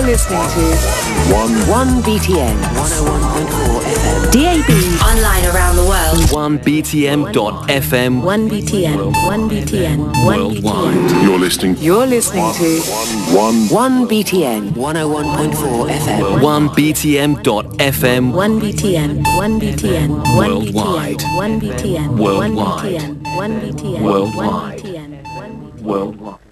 listening to 1BTN 101.4 FM. DAB. Online around the world. 1BTM.FM. 1BTN. 1BTN. 1BTN. Worldwide. You're listening to 1BTN 101.4 FM. 1BTM.FM. 1BTN. 1BTN. Worldwide. 1BTN. Worldwide. 1BTN. 1BTN. Worldwide. Worldwide. Worldwide.